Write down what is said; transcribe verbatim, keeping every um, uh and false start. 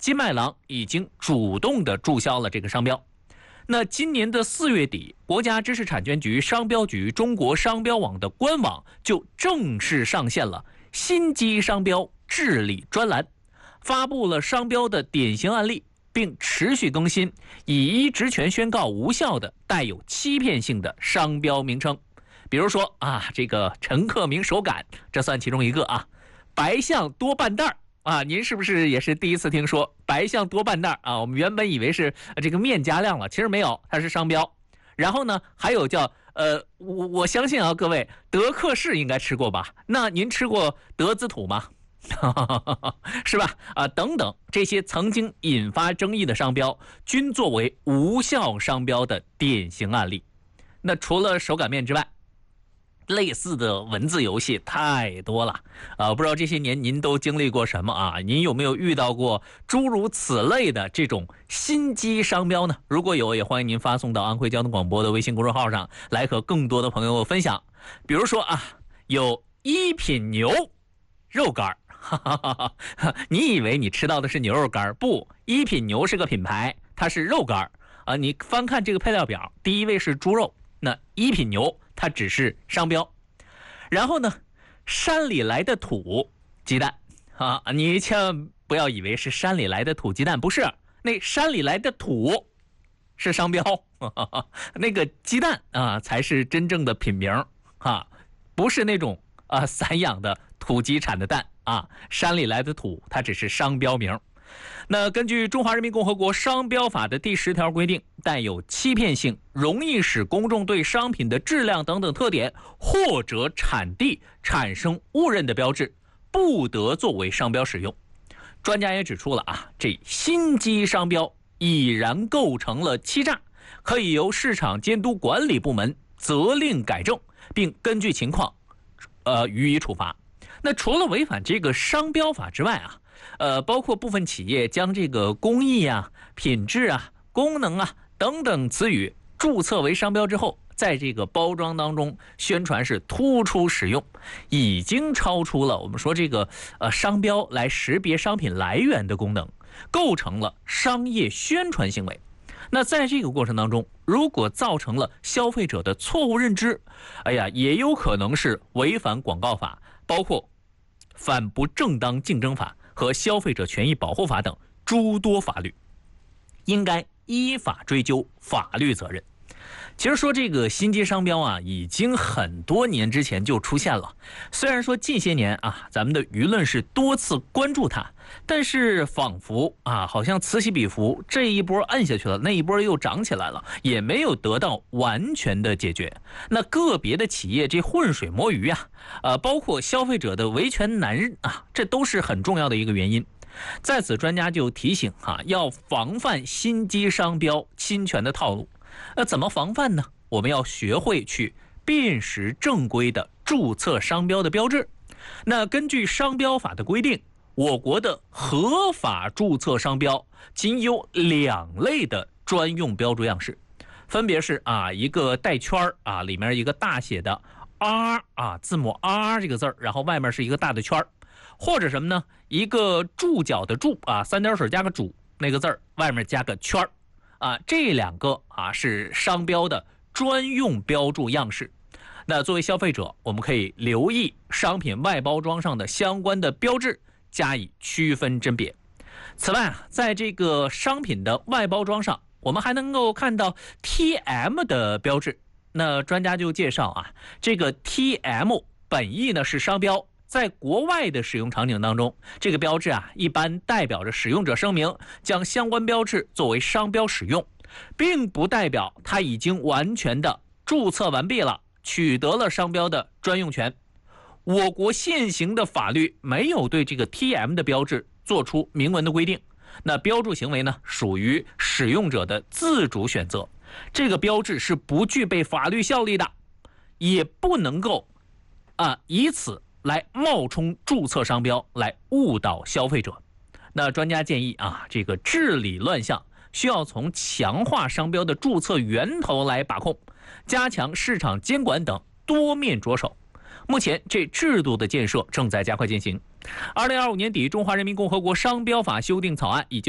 金麦郎已经主动的注销了这个商标。那今年的四月底，国家知识产权局、商标局、中国商标网的官网就正式上线了新机商标治理专栏，发布了商标的典型案例，并持续更新以一职权宣告无效的带有欺骗性的商标名称。比如说啊，这个陈克明手感，这算其中一个啊。白象多半袋啊，您是不是也是第一次听说白象多半袋啊？我们原本以为是这个面加量了，其实没有，它是商标。然后呢，还有叫呃，我我相信啊，各位德克士应该吃过吧？那您吃过德滋土吗？是吧？啊，等等，这些曾经引发争议的商标，均作为无效商标的典型案例。那除了手擀面之外，类似的文字游戏太多了啊！不知道这些年您都经历过什么啊？您有没有遇到过诸如此类的这种心机商标呢？如果有，也欢迎您发送到安徽交通广播的微信公众号上来和更多的朋友分享。比如说啊，有一品牛肉干，哈哈哈哈，你以为你吃到的是牛肉干？不，一品牛是个品牌，它是肉干啊。你翻看这个配料表，第一位是猪肉，那一品牛它只是商标。然后呢，山里来的土鸡蛋啊，你千万不要以为是山里来的土鸡蛋，不是，那山里来的土是商标，呵呵，那个鸡蛋啊才是真正的品名啊，不是那种啊散养的土鸡产的蛋啊，山里来的土它只是商标名。那根据《中华人民共和国商标法》的第十条规定，带有欺骗性、容易使公众对商品的质量等等特点或者产地产生误认的标志，不得作为商标使用。专家也指出了啊，这新机商标已然构成了欺诈，可以由市场监督管理部门责令改正，并根据情况，呃予以处罚。那除了违反这个商标法之外啊，呃，包括部分企业将这个工艺啊、品质啊、功能啊等等词语注册为商标之后，在这个包装当中宣传是突出使用，已经超出了我们说这个呃商标来识别商品来源的功能，构成了商业宣传行为。那在这个过程当中，如果造成了消费者的错误认知，哎呀，也有可能是违反广告法，包括反不正当竞争法和消费者权益保护法等诸多法律，应该依法追究法律责任。其实说这个新机商标啊，已经很多年之前就出现了。虽然说近些年啊，咱们的舆论是多次关注它，但是仿佛啊，好像此起彼伏，这一波摁下去了，那一波又涨起来了，也没有得到完全的解决。那个别的企业这浑水摸鱼啊，呃，包括消费者的维权难认啊，这都是很重要的一个原因。在此，专家就提醒啊，要防范新机商标侵权的套路。那怎么防范呢？我们要学会去辨识正规的注册商标的标志。那根据商标法的规定，我国的合法注册商标仅有两类的专用标注样式，分别是啊一个带圈啊，里面一个大写的 R 啊字母 R 这个字儿，然后外面是一个大的圈，或者什么呢？一个注脚的注啊，三点水加个主那个字儿，外面加个圈。啊，这两个啊是商标的专用标注样式。那作为消费者，我们可以留意商品外包装上的相关的标志，加以区分甄别。此外啊，在这个商品的外包装上，我们还能够看到 T M 的标志。那专家就介绍啊，这个 T M 本意呢是商标。在国外的使用场景当中，这个标志啊，一般代表着使用者声明将相关标志作为商标使用，并不代表他已经完全的注册完毕了，取得了商标的专用权。我国现行的法律没有对这个 T M 的标志做出明文的规定，那标注行为呢，属于使用者的自主选择，这个标志是不具备法律效力的，也不能够啊以此来冒充注册商标来误导消费者。那专家建议啊，这个治理乱象需要从强化商标的注册源头来把控，加强市场监管等多面着手。目前这制度的建设正在加快进行。二零二五年底，中华人民共和国商标法修订草案已经